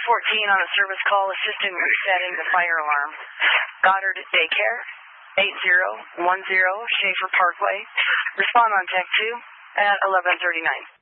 on a service call assisting resetting the fire alarm. Goddard Daycare, 8010 Schaefer Parkway. Respond on Tech 2 at 11:39.